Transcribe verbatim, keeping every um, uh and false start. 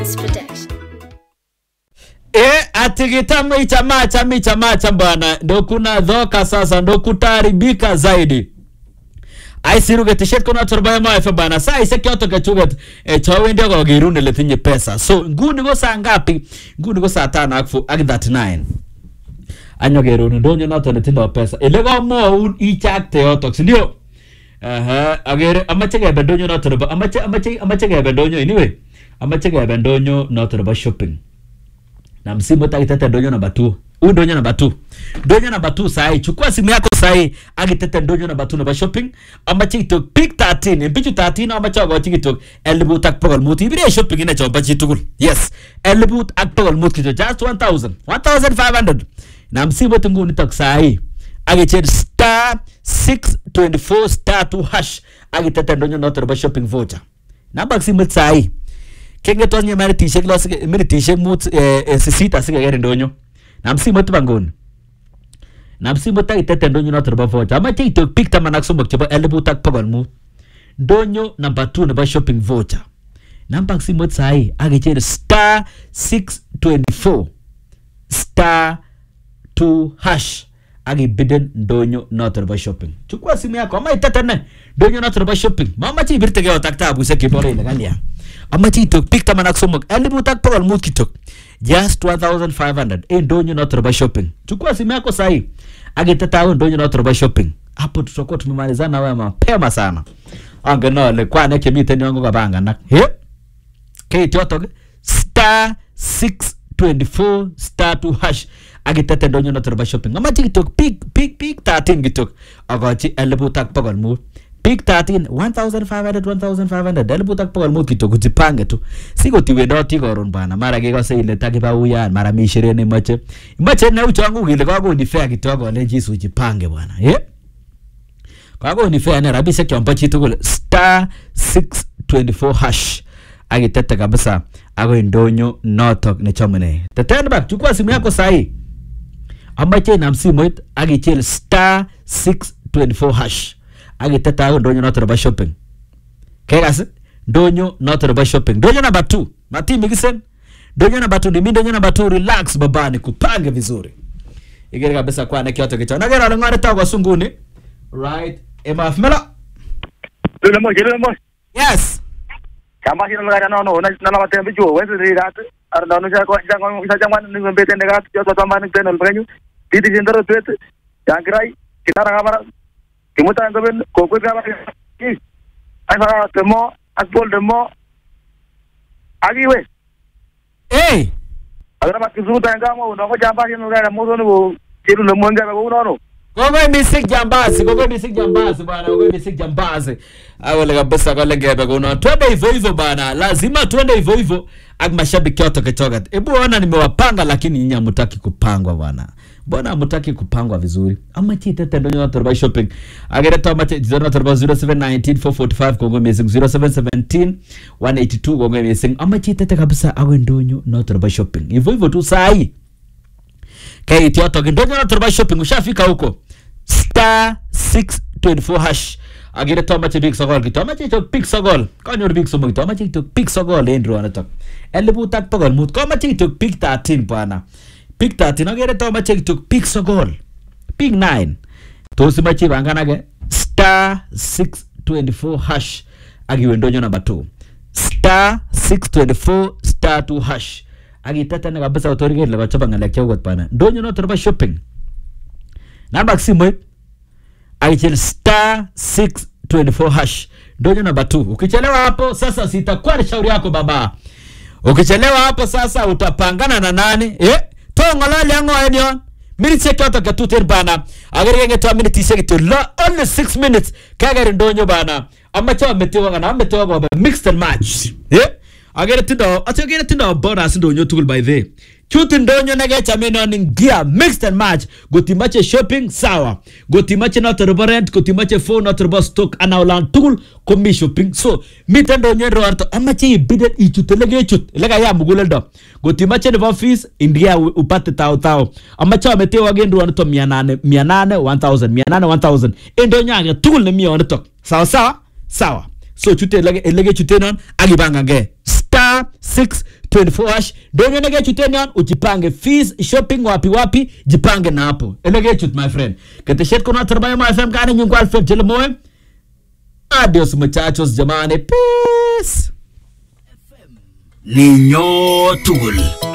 Eh, atigitamo ichama chama chama chambana ndo kuna dhoka sasa ndo kutaribika zaidi. Aisiruge t-shirt kuna turba ma F bana saa isa kyoto kachugat e chawende go girune letinye pesa. So nguni go saa ngapi? Nguni go saa tano akfu ag thirty-nine. Anyo gerune ndonyo nato letindo pesa. Elego mo un ichak teotox ndio. Aha, agere amache ga bendonyo nato turba amache amache amache ga bendonyo anyway. Amache ga bendonyo nato turba shopping. Na msimu takitete ndonyo number two. Huyu ndonyo number two. Ndonyo number two sahi. Chukua simu yako sahi. Agitete ndonyo number two number shopping. Amba TikTok pick thirteen. Mpichu thirteen amba chago TikTok. Elibut ak pogol muti. Ibire shopping ina chomba chitukul. Yes. Elibut ak pogol muti. Just one thousand. one thousand five hundred. Na msimu tungu nitok sahi. Agichet star six twenty-four star two hash. Agitete ndonyo number shopping voucher. Namba simu sahi. Kenge tonye mari t-shirt lo sige mari t-shirt mut eh sisita sige gari ndonyo. Na msimu tubangoni. Na msimu ta itete ndonyo na turba voucher. Ama TikTok pick tama naksumo kiba elbu tak pagol mu. Ndonyo number two na shopping voucher. Namba msimu sai agichere star six twenty-four star two hash. Agi bidden ndonyo na turba shopping. Chukua simu yako ama itete ne ndonyo na turba shopping. Mama chi birte geo taktabu se kibore ilegal ya. Ama TikTok pick tama naksumok elbu tak pagol mu kitok. Just one thousand five hundred. E ndonyo na turba shopping. Chukua simu yako sahi. Agitata ndonyo na turba shopping. Hapo tutakuwa tumemalizana wewe mapema sana. Angeno le kwa neke mite ni wangu kabanga na. He? Ke tioto star six twenty-four star two hash. Agitata ndonyo na turba shopping. Ama TikTok pick pick pick thirteen gitok. Agachi elbu tak pagol mu. Pick thirteen, one thousand five hundred, one thousand five hundred. Elbu tak pagol mu kito kujipange tu. Siko tiwe ndoti goron bana. Mara gego se ile takiba uyan. Mara mishirene mache. Mache na uchangu gile kwa go ni fair kitogo le jisu ujipange bwana. Eh? Kwa go ni fair na rabise kyompa chitu kule star six twenty-four hash. Agitete kabisa. Ago ndonyo notok ne chomene. Tetende back. Chukua simu yako sahi. Amache na msimu it. Agichel star six twenty-four hash. Agitete ago ndonyo notok ba shopping. Kegasi? Ndonyo notok ba shopping. Ndonyo number two. Mati migisen. Ndonyo number two. Nimi ndonyo number two. Relax babani. Kupange vizuri. Igere kabisa kwa ne kyoto kicho. Nagera alingware tago sunguni. Right. Ema afmela. Lule mo, lule mo. Yes. Kamba sino ngara no no na na mate mbijo wenze rigat. Ar no ja ko ja ko sa jamwan ni mbete negat yo to tamani tenol banyu. Titi jindaro tuet. Jangrai kitara ngabara. Kimuta ngoben ko ko ngabara. Ki. Ai fara temo akbol demo. Agi we. Eh. Agora ma kizuta ngamo no ko jamba sino ngara mo no chiru no mo ngara ko no. Gogo misik jambazi, gogo misik jambazi bana, gogo misik jambazi. Awele kabisa kwa legebe kuna. Twende hivyo hivyo bana, lazima twende hivyo hivyo. Ag mashabiki yote kitoka. Ebu ona nimewapanga lakini nyinyi hamtaki kupangwa bana. Mbona hamtaki kupangwa vizuri? Ama chite ndonyo na turba shopping. Agere to ama chite na turba zero seven one nine four four five gogo misik zero seven one seven one eight two gogo misik. Ama chite kabisa awe ndonyo na turba shopping. Hivyo hivyo tu sahi. Kaya itioto ndonyo na turba shopping ushafika huko. Star six twenty-four hash. Agire to mache big sogol kito mache to big sogol. Kanyor big sogol kito mache to big sogol endro anatok. Elbu tak pagol mut ko mache to big thirteen bana. Big thirteen agire to mache to big sogol. Big nine. To si mache bangana ge star six twenty-four hash. Agiwe ndonyo number two. Star six twenty-four star two hash. Agitata na kabisa otorige le bacha bangala kyogot bana. Ndonyo no turba shopping. Namba simu aichel star six twenty-four hash. Ndonyo number two. Ukichelewa hapo sasa sitakuwa ni shauri yako baba. Ukichelewa hapo sasa utapangana na nani? Eh? To ngolali yango enion. Mini check out ka tuter bana. Agere ngenge to minute check to only six minutes. Kagere ndonyo bana. Amacha metewa kana metewa kwa mixed and match. Eh? Agere tindo, atogere tindo bonus ndonyo tukul by the. Chuti ndonyo nage chameno ningia mixed and match. Gotimache shopping sawa. Gotimache na turbo rent, gotimache phone na turbo stock anaulan tukul komi shopping. So mita ndonyo roarto amache ibidet ichutelege chut. Lega ya muguleldo. Gotimache ni office india upate tao tao. Amache ameteo again roarto mia nane, mia nane, one thousand, mia nane, one thousand. Ndonyo age tukul ni mia onetok. Sawa sawa? Sawa. So chute lege lege chute non agibanga ge. Star six twenty-four hash donyo nege chuten yon ujipange fees shopping wapi wapi jipange na hapo elege chut my friend keteshet kuna Turbayo F M kani nyungu Alfred Jelemoe. Adios muchachos jamani, peace. Niño tugul.